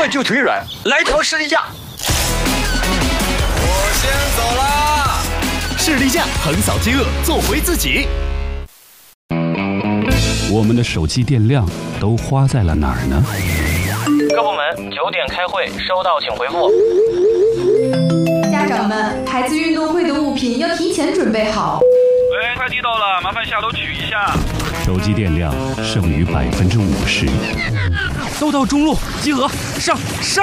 我就腿软，来条士力架。 我先走啦！ 士力架横扫饥饿，做回自己。我们的手机电量都花在了哪儿呢？ 各部门9点开会，收到请回复。 家长们，孩子运动会的物品要提前准备好。 喂，快递到了，麻烦下楼取一下。 手机电量剩余50%。 都到中路，集合，上！